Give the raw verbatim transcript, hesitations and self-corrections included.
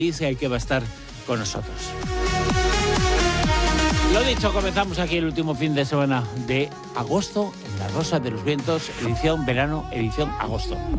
y que va a estar con nosotros. Lo dicho, comenzamos aquí el último fin de semana de agosto en La Rosa de los Vientos, edición verano, edición agosto.